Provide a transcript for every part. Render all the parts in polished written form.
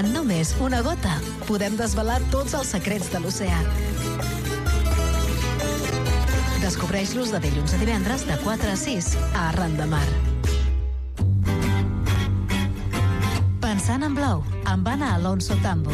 En només una gota podem desvelar tots els secrets de l'oceà. Descobreix-los de dilluns a divendres de 4 a 6 a Arran de Mar. Pensant en blau, amb Anna Alonso Tambo.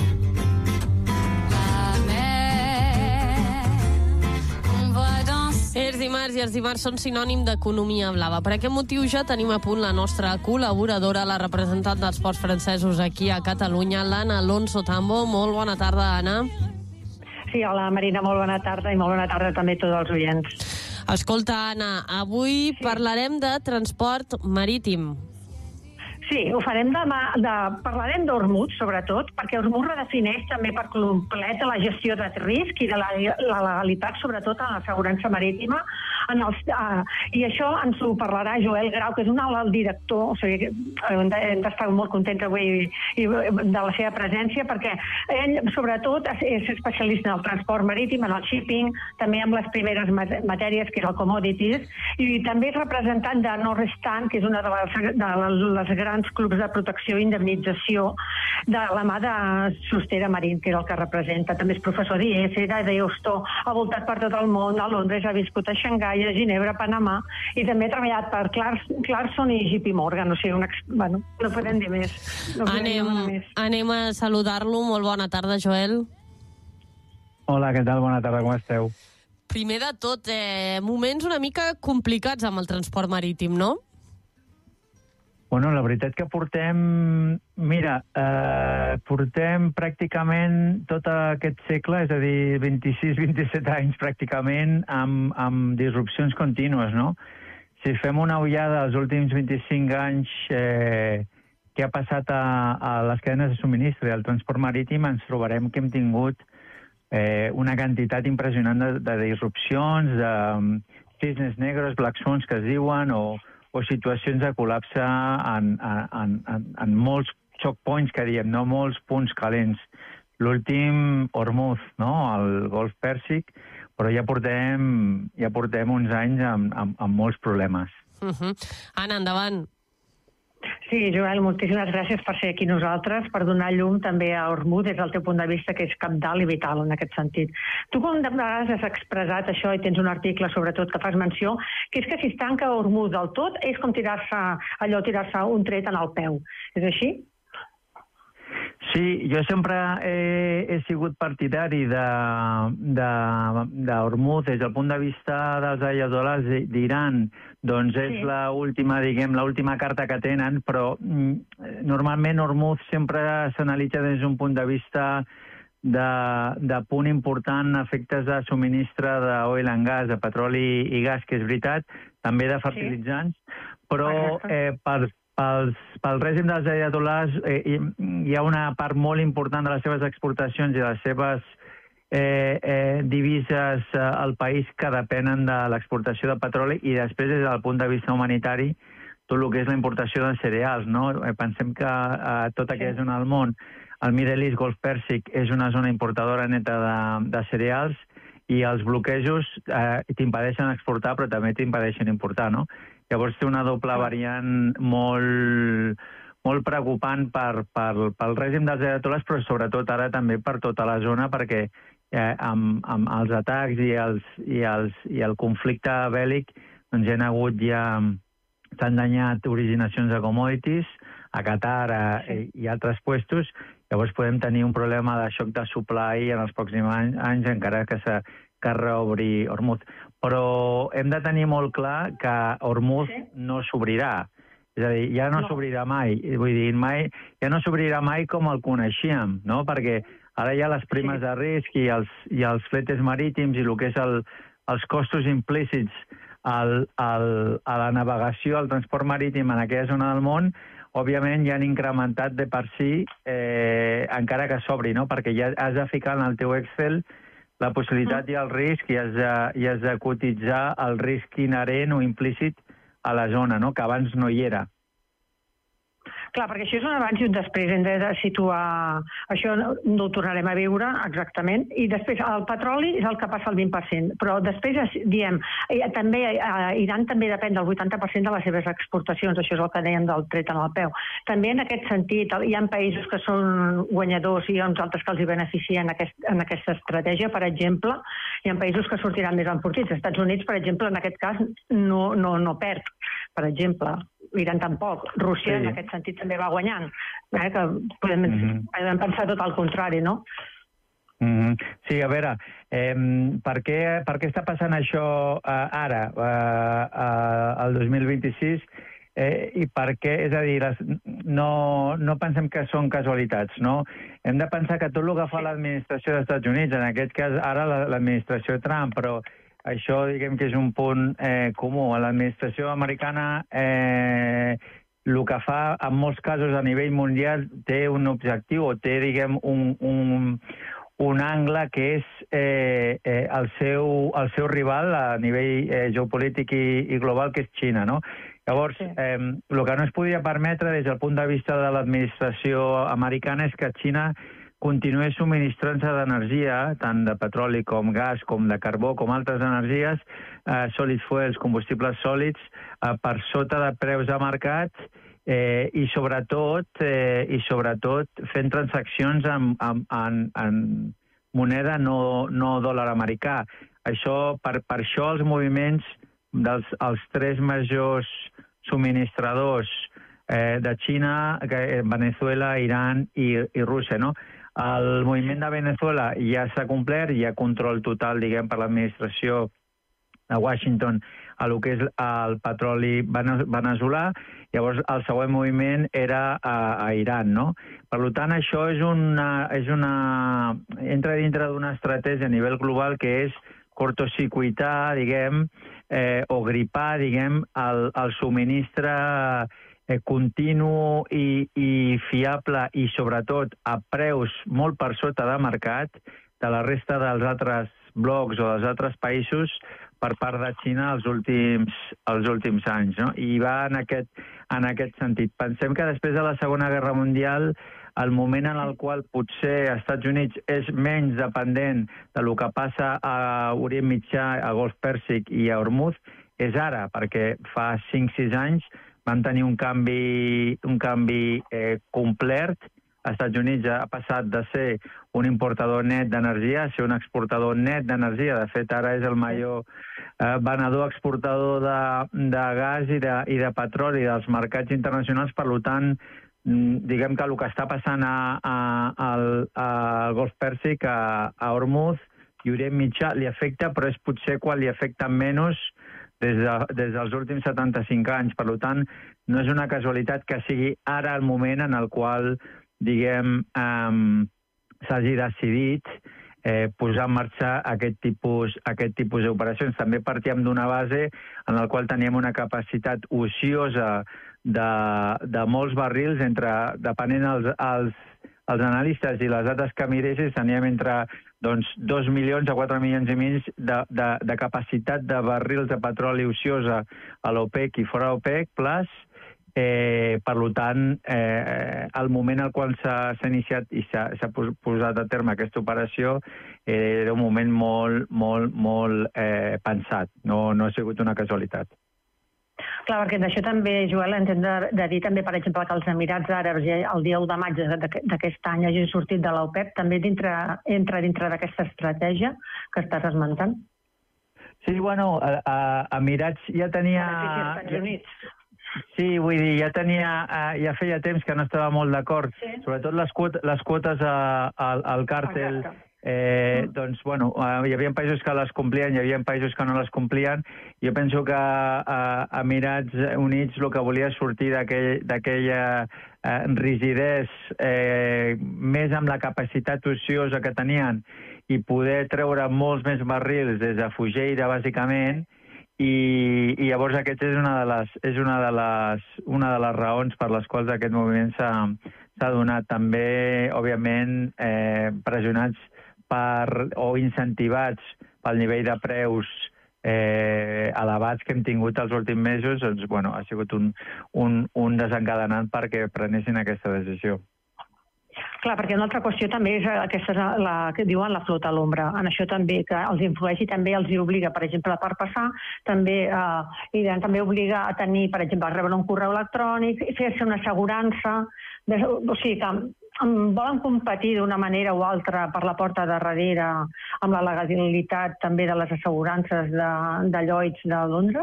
Els dimarts i els dimarts són sinònim d'economia blava. Per aquest motiu ja tenim a punt la nostra col·laboradora, la representant dels ports francesos aquí a Catalunya, l'Anna Alonso Tambo. Molt bona tarda, Anna. Sí, hola Marina, molt bona tarda i molt bona tarda també a tots els oients. Escolta, Anna, avui parlarem de transport marítim. Sí, ho farem parlarem d'Ormuz, sobretot, perquè Ormuz redefineix també per complet la gestió de risc i de la legalitat, sobretot en l'assegurança marítima. I això ens ho parlarà Joel Grau, que és un alt director, o sigui, hem d'estar molt contents avui de la seva presència, perquè ell, sobretot, és especialista en el transport marítim, en el shipping, també amb les primeres matèries, que és el commodities, i també és representant de Norrestan, que és una de les grans clubs de protecció i indemnització de la mà de Sostera Marín, que és el que representa. També és professor d'IES, de Deusto, ha voltat per tot el món, a Londres, ha viscut a Xangai, a Ginebra, a Panamà, i també ha treballat per Clarkson i JP Morgan. O sigui, no podem dir més. Anem a saludar-lo. Molt bona tarda, Joel. Hola, què tal? Bona tarda, com esteu? Primer de tot, moments una mica complicats amb el transport marítim, no? Bueno, la veritat que portem pràcticament tot aquest segle, és a dir, 26-27 anys pràcticament, amb disrupcions contínues, no? Si fem una ullada als últims 25 anys que ha passat a les cadenes de subministre i al transport marítim, ens trobarem que hem tingut una quantitat impressionant de disrupcions, de cisnes negres, black swans que es diuen, o situacions de col·lapse en molts choke points que diem, no? Molts punts calents. L'últim, Ormuz, no? El Golf Pèrsic, però ja portem uns anys amb molts problemes. Anna, endavant. Sí, Joel, moltíssimes gràcies per ser aquí nosaltres, per donar llum també a Ormuz des del teu punt de vista, que és cabdal i vital en aquest sentit. Tu com de vegades has expressat això i tens un article sobretot que fas menció, que és que si es tanca Ormuz del tot és com tirar-se un tret en el peu. És així? Sí, jo sempre he sigut partidari d'Ormuz des del punt de vista dels ayatollahs d'Iran. Doncs és l'última carta que tenen, però normalment Ormuz sempre s'analitza des d'un punt de vista de punt important a efectes de subministre d'oil and gas, de petroli i gas, que és veritat, també de fertilitzants, però pel règim dels ayatollahs hi ha una part molt important de les seves exportacions i de les seves divises al país que depenen de l'exportació de petroli, i després des del punt de vista humanitari tot el que és la importació de cereals, no? Pensem que tota aquella zona del món, el Middle East, Golf Pèrsic, és una zona importadora neta de cereals, i els bloquejos t'impedeixen exportar però també t'impedeixen importar, no? Llavors té una doble variant molt preocupant pel règim dels ayatollahs, però sobretot ara també per tota la zona, perquè amb els atacs i el conflicte bèl·lic doncs s'han danyat originacions de commodities a Qatar i altres puestos. Llavors podem tenir un problema de xoc de supply en els pròxims anys, encara que reobri Ormuz. Però hem de tenir molt clar que Ormuz no s'obrirà. És a dir, ja no s'obrirà mai. Vull dir, ja no s'obrirà mai com el coneixíem, no? Perquè ara hi ha les primes de risc i els fletes marítims i el que és els costos implícits a la navegació, al transport marítim en aquella zona del món, òbviament ja han incrementat de per si, encara que s'obri, no? Perquè ja has de ficar en el teu Excel la possibilitat i el risc, i has de cotitzar el risc inherent o implícit a la zona, no? Que abans no hi era. Clar, perquè això és un abans i un després, hem de situar... Això no ho tornarem a viure exactament, i després el petroli és el que passa al 20%, però després diem, també Iran també depèn del 80% de les seves exportacions, això és el que dèiem del tret en el peu. També en aquest sentit, hi ha països que són guanyadors i hi ha uns altres que els hi beneficien en aquesta estratègia. Per exemple, hi ha països que sortiran més enfortits. Els Estats Units, per exemple, en aquest cas no perd, per exemple. Iran tampoc. Rússia, en aquest sentit, també va guanyant. Que podem pensar tot al contrari, no? Sí, a veure, per què està passant això ara, al 2026, i per què, és a dir, no pensem que són casualitats, no? Hem de pensar que tot el que fa l'administració dels Estats Units, en aquest cas ara l'administració Trump, però això diguem que és un punt comú. L'administració americana el que fa en molts casos a nivell mundial té un objectiu o té, diguem, un angle que és el seu rival a nivell geopolític i global, que és Xina, no? Llavors, el que no es podia permetre des del punt de vista de l'administració americana és que Xina continués subministrant-se d'energia, tant de petroli com gas, com de carbó, com altres energies, solid fuels, combustibles sòlids, per sota de preus de mercat, i sobretot fent transaccions en moneda no dòlar americà. Per això els moviments dels tres majors subministradors de Xina, Venezuela, Iran i Rússia, no? El moviment de Venezuela ja s'ha complert, hi ha control total, diguem, per l'administració de Washington a lo que és el petroli veneçolà. Llavors, el següent moviment era a Iran, no? Per tant, això entra dintre d'una estratègia a nivell global que és cortocircuitar, diguem, o gripar, diguem, el subministre continu i fiable i, sobretot, a preus molt per sota de mercat de la resta dels altres blocs o dels altres països per part de Xina els últims anys, no? I va en aquest sentit. Pensem que després de la Segona Guerra Mundial, el moment en el qual potser els Estats Units és menys dependent del que passa a Orient Mitjà, a Golf Pèrsic i a Hormuz, és ara, perquè fa 5-6 anys van tenir un canvi complet. Els Estats Units ha passat de ser un importador net d'energia a ser un exportador net d'energia. De fet, ara és el major venedor exportador de gas i de petroli dels mercats internacionals. Per tant, diguem que el que està passant al Golf Pèrsic, a Hormuz i Orient Mitjà, li afecta, però és potser quan li afecta menys des dels últims 75 anys. Per tant, no és una casualitat que sigui ara el moment en el qual, diguem, s'hagi decidit posar en marxa aquest tipus d'operacions. També partíem d'una base en la qual teníem una capacitat ociosa de molts barrils, depenent els analistes i les dates que miressis, teníem entre 2 milions a 4 milions i mig de capacitat de barrils de petroli ociosa a l'OPEC i fora l'OPEC, plus, per tant, el moment al qual s'ha iniciat i s'ha posat a terme aquesta operació era un moment molt pensat, no ha sigut una casualitat. Clar, perquè d'això també, Joel, ens hem de dir també, per exemple, que els Emirats Àrabs el dia 1 de maig d'aquest any hagin sortit de l'OPEP, també entra dintre d'aquesta estratègia que estàs esmentant? Sí, bueno, Emirats ja tenia... Sí, vull dir, ja feia temps que no estava molt d'acord, sobretot les quotes al càrtel. Doncs, bueno, hi havia països que les complien, hi havia països que no les complien. Jo penso que Emirats Units el que volia sortir d'aquella rigidesa més amb la capacitat ociosa que tenien i poder treure molts més barrils des de Fujairah, bàsicament, i llavors aquesta és una de les raons per les quals aquest moviment s'ha donat. També, òbviament, pressionats o incentivats pel nivell de preus elevats que hem tingut els últims mesos, doncs, bueno, ha sigut un desencadenant perquè prenessin aquesta decisió. Clar, perquè una altra qüestió també és aquesta, la que diuen la flota a l'ombra. En això també, que els influeix i també els obliga, per exemple, per passar, també obliga a tenir, per exemple, a rebre un correu electrònic, fer-se una assegurança, o sigui que volen competir d'una manera o altra per la porta de darrere amb la legalitat també de les assegurances de Lloyds de Londres?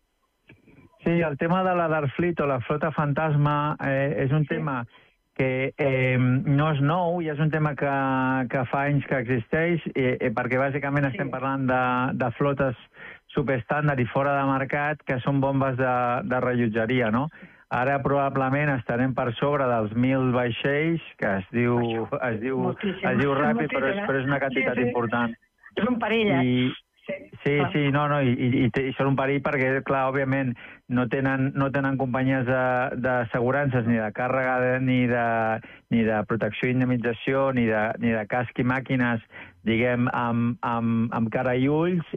Sí, el tema de la Dark Fleet o la flota fantasma és un tema que no és nou i és un tema que fa anys que existeix perquè bàsicament estem parlant de flotes superestàndard i fora de mercat que són bombes de rellotgeria, no? Ara probablement estarem per sobre dels 1.000 vaixells, que es diu ràpid, però és una quantitat important. És un perill, Sí, i són un perill perquè, clar, òbviament, no tenen companyies d'assegurances ni de càrrega ni de protecció i indemnització ni de casc i màquines, diguem, amb cara i ulls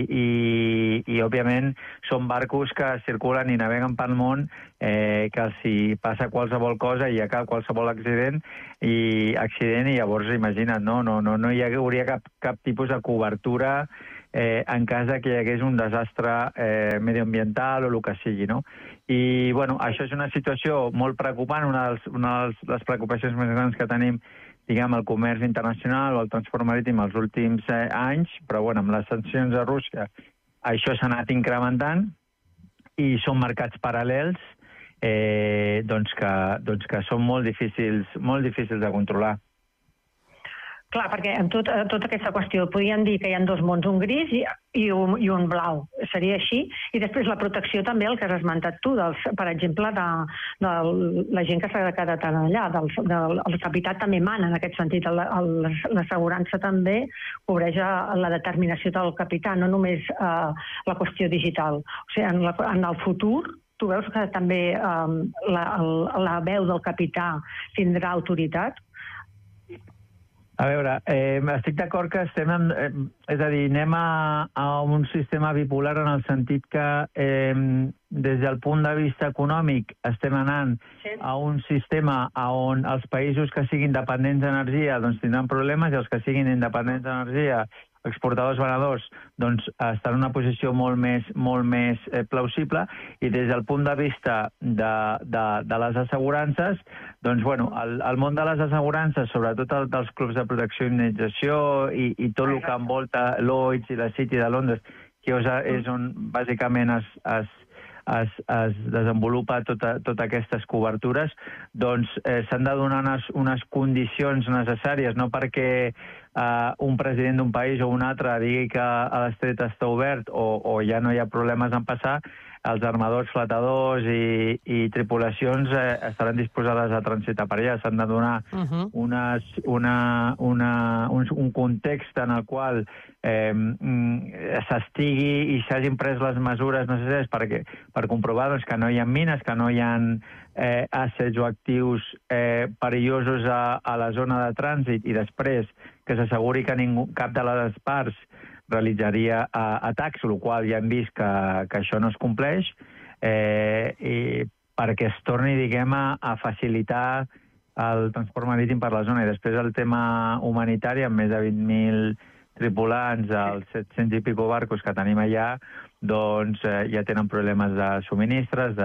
i òbviament, són barcos que circulen i naveguen pel món que si passa qualsevol cosa hi ha qualsevol accident i llavors, imagina't, no hi hauria cap tipus de cobertura en cas que hi hagués un desastre medioambiental o el que sigui, no? I, bueno, això és una situació molt preocupant, una de les preocupacions més grans que tenim, diguem, el comerç internacional o el transport marítim els últims anys, però, bueno, amb les sancions a Rússia això s'ha anat incrementant i són mercats paral·lels doncs que són molt difícils de controlar. Clar, perquè en tota aquesta qüestió podien dir que hi ha dos mons, un gris i un blau. Seria així. I després la protecció també, el que has esmentat tu, per exemple, de la gent que s'ha quedat allà. El capità també mana en aquest sentit. L'assegurança també cobreix la determinació del capità, no només la qüestió digital. O sigui, en el futur, tu veus que també la veu del capità tindrà autoritat? A veure, estic d'acord que anem a un sistema bipolar en el sentit que des del punt de vista econòmic estem anant a un sistema on els països que siguin dependents d'energia doncs tindran problemes i els que siguin independents d'energia, exportadors, venedors, doncs estan en una posició molt més plausible i des del punt de vista de les assegurances, doncs, bueno, el món de les assegurances, sobretot dels clubs de protecció i indemnització i tot el que envolta Lloyds i la City de Londres, que és on bàsicament es desenvolupa totes aquestes cobertures, doncs s'han de donar unes condicions necessàries, no perquè un president d'un país o un altre digui que l'estret està obert o ja no hi ha problemes en passar, els armadors, flotadors i tripulacions estaran disposades a transitar per allà. S'han de donar un context en el qual s'estigui i s'hagin pres les mesures necessàries per comprovar que no hi ha mines, que no hi ha assets o actius perillosos a la zona de trànsit i després que s'asseguri que cap de les parts realitzaria atacs, el qual ja hem vist que això no es compleix, i perquè es torni, diguem, a facilitar el transport marítim per la zona. I després el tema humanitari, amb més de 20.000 tripulants, els 700 i pico barcos que tenim allà, doncs ja tenen problemes de subministres,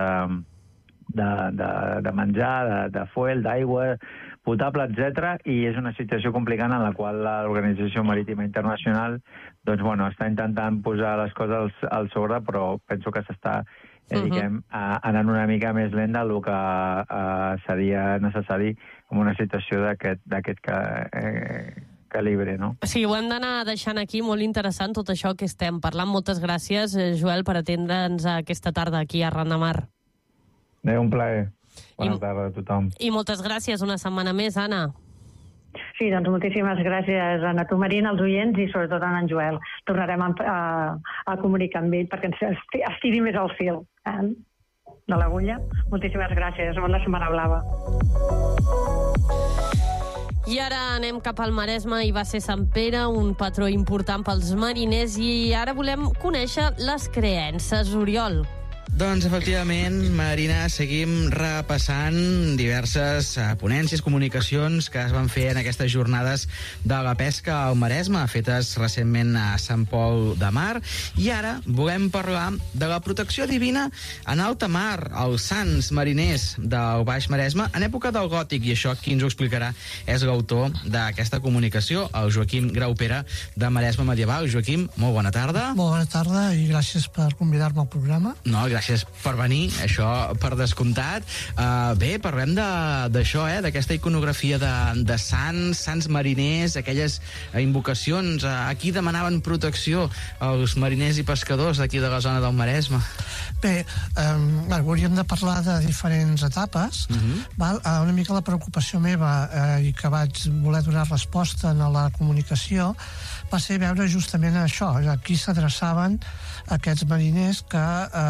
de menjar, de fuel, d'aigua potable, etc. I és una situació complicada en la qual l'Organització Marítima Internacional doncs, bueno, està intentant posar les coses al sobre, però penso que s'està anant una mica més lent del que seria necessari en una situació d'aquest calibre, no? Sí, ho hem d'anar deixant aquí, molt interessant tot això que estem parlant. Moltes gràcies, Joel, per atendre'ns aquesta tarda aquí a Ran de Mar. Un plaer. Bona tarda a tothom. I moltes gràcies una setmana més, Anna. Sí, doncs moltíssimes gràcies a tu, Marina, als oients i sobretot a en Joel. Tornarem a comunicar amb ell perquè ens estiri més el fil de l'agulla. Moltíssimes gràcies. Bona setmana blava. I ara anem cap al Maresme i va ser Sant Pere, un patró important pels mariners, i ara volem conèixer les creences. Oriol. Doncs, efectivament, Marina, seguim repassant diverses ponències, comunicacions que es van fer en aquestes jornades de la pesca al Maresme, fetes recentment a Sant Pol de Mar, i ara volem parlar de la protecció divina en alta mar, els sants mariners del Baix Maresme, en època del Gòtic, i això qui ens ho explicarà és l'autor d'aquesta comunicació, el Joaquim Graupera, de Maresme Medieval. Joaquim, molt bona tarda. Molt bona tarda i gràcies per convidar-me al programa. No, gràcies per venir, això per descomptat. Bé, parlem d'això, d'aquesta iconografia de sants mariners, aquelles invocacions. A qui demanaven protecció els mariners i pescadors d'aquí de la zona del Maresme? Bé, hauríem de parlar de diferents etapes. Una mica la preocupació meva i que vaig voler donar resposta a la comunicació va ser veure justament això, a qui s'adreçaven aquests mariners que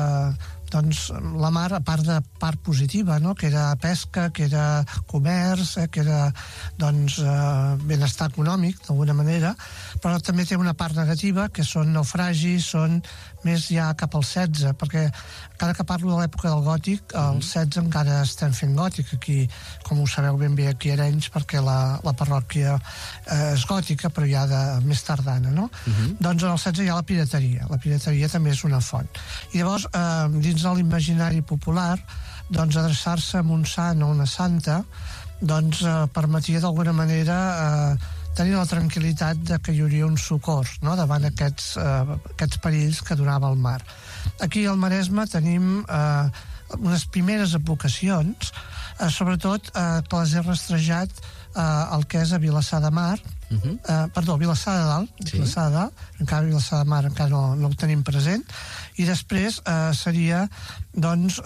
doncs la mar, a part de part positiva, no? Que era pesca, que era comerç, que era doncs benestar econòmic d'alguna manera, però també té una part negativa, que són naufragis, són més ja cap al 16, perquè encara que parlo de l'època del Gòtic, al 16 encara estem fent Gòtic aquí, com ho sabeu ben bé aquí a Arenys, perquè la parròquia és gòtica, però ja més tardana, no? Doncs en el 16 hi ha la pirateria també és una font. I llavors, dins de l'imaginari popular, doncs adreçar-se a un sant o una santa doncs permetia d'alguna manera tenir la tranquil·litat de que hi hauria un socors, no?, davant aquests perills que donava el mar. Aquí al Maresme tenim unes primeres advocacions, sobretot que les he rastrejat el que és a Vilassar de Mar, Vilassar de Dalt, sí. Vilassar de Dalt, encara Vilassar de Mar encara no ho tenim present, i després seria doncs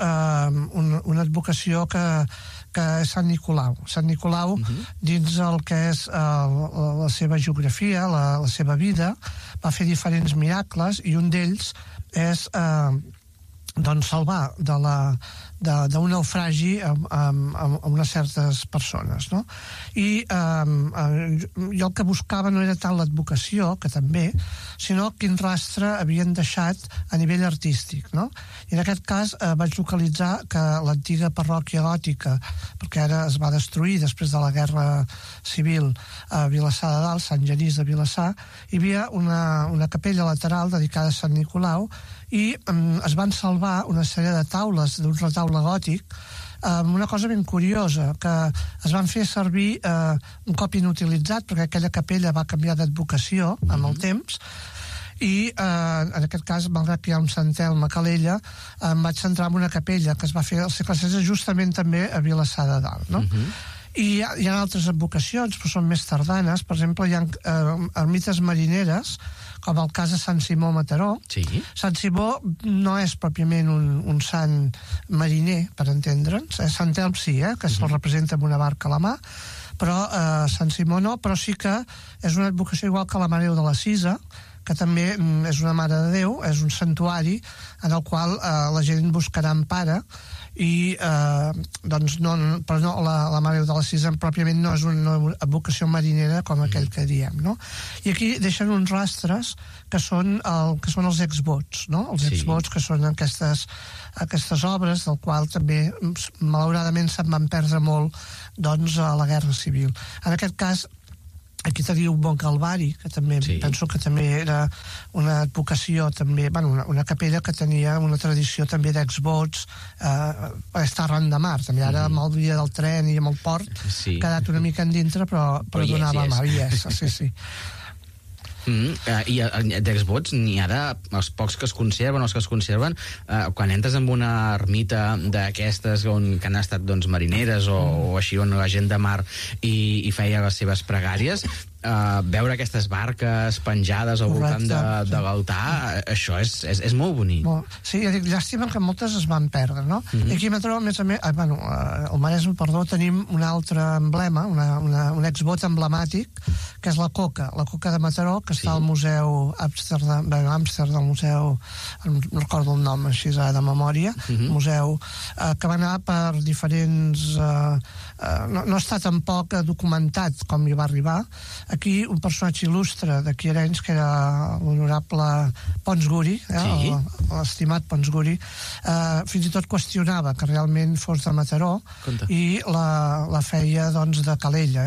una advocació que és Sant Nicolau. Sant Nicolau, dins el que és la seva geografia, la seva vida, va fer diferents miracles, i un d'ells és doncs salvar d'un naufragi amb unes certes persones, no? I jo el que buscava no era tant l'advocació, que també, sinó quin rastre havien deixat a nivell artístic, no? I en aquest cas vaig localitzar que l'antiga parròquia gòtica, perquè ara es va destruir després de la Guerra Civil a Vilassar de Dalt, Sant Genís de Vilassar, hi havia una capella lateral dedicada a Sant Nicolau, i es van salvar una sèrie de taules d'un retaule gòtic amb una cosa ben curiosa, que es van fer servir un cop inutilitzat, perquè aquella capella va canviar d'advocació amb el temps, i en aquest cas, malgrat que hi ha un Sant Elm a Calella, em vaig centrar en una capella que es va fer al segle XVI justament també a Vilassar de Dalt, no? I hi ha altres advocacions, però són més tardanes. Per exemple, hi ha ermites marineres, com el cas de Sant Simó a Mataró. Sí. Sant Simó no és pròpiament un sant mariner, per entendre'ns. Sant Elm sí, que se'l representa amb una barca a la mà, però Sant Simó no, però sí que és una advocació igual que la Mare de la Cisa, que també és una Mare de Déu, és un santuari en el qual la gent buscarà empara, i doncs però no, la Mare de la Cisa pròpiament no és una advocació marinera com aquell que diem, no? I aquí deixen uns rastres que són els exvots, no? Els exvots, que són aquestes obres del qual també malauradament se'n van perdre molt doncs a la Guerra Civil. En aquest cas aquí tenia un bon calvari, que també penso que també era una advocació, també, una capella que tenia una tradició també d'exvots, està arran de mar, també ara amb el dia del tren i amb el port ha quedat una mica endintre, però donava mar, sí. I d'exvots n'hi ha els pocs que es conserven, els que es conserven, quan entres en una ermita d'aquestes que han estat marineres o així, on la gent de mar i feia les seves pregàries, veure aquestes barques penjades al voltant de l'altar, això és molt bonic. Sí, ja dic, llàstima que moltes es van perdre, no? I aquí a Mataró, a més, al Maresme, tenim un altre emblema, un exvot emblemàtic, que és la coca de Mataró, que està al Museu Amsterdam, del Museu, no recordo el nom així de memòria, museu que va anar per diferents... no està tampoc documentat com hi va arribar. Aquí un personatge il·lustre d'aquí a Arenys, que era l'honorable Pons Guri, l'estimat Pons Guri, fins i tot qüestionava que realment fos de Mataró i la feia doncs de Calella,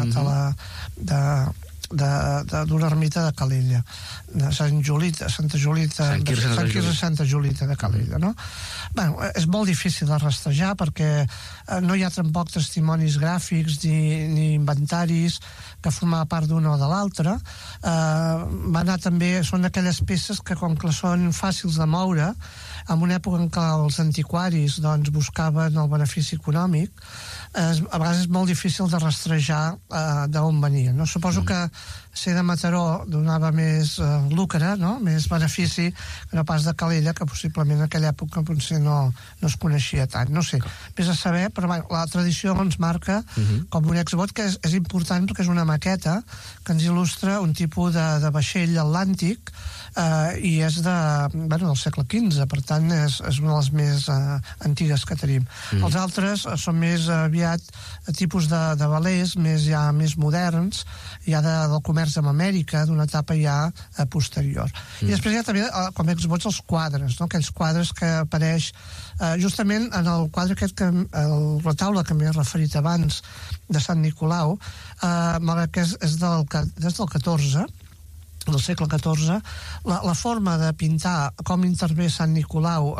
d'una ermita de Calella, de Sant Quirze Santa Julita de Calella, no? Bueno, és molt difícil de rastrejar perquè no hi ha tampoc testimonis gràfics ni inventaris que formava part d'una o de l'altra. Va anar també, són aquelles peces que com que són fàcils de moure, en una època en què els antiquaris doncs, buscaven el benefici econòmic, a vegades és molt difícil de rastrejar d'on venien, no? Suposo que ser de Mataró donava més lucre, no? Més benefici que no pas de Calella, que possiblement en aquella època potser no es coneixia tant, no sé, vés a saber, però la tradició ens marca com un exvot que és important perquè és una maqueta que ens il·lustra un tipus de vaixell atlàntic i és del segle XV, per tant és una de les més antigues que tenim. Els altres són més aviat tipus de velers més moderns, ja del comerç amb Amèrica, d'una etapa ja posterior. I després hi ha també com a exvots els quadres, no? Aquells quadres que apareix justament en el quadre aquest, el retaule que m'he referit abans de Sant Nicolau, malgrat que és del XIV, del segle XIV, la forma de pintar com intervé Sant Nicolau